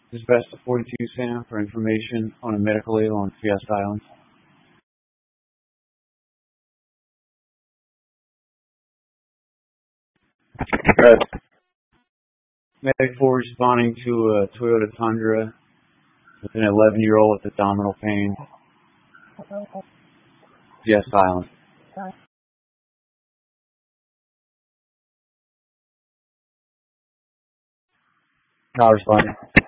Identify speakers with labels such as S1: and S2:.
S1: This is Vesta 42 Sam for information on a medical aid on Fiesta Island. Medic 4 responding to a Toyota Tundra with an 11-year-old with abdominal pain. Fiesta Island. Not responding.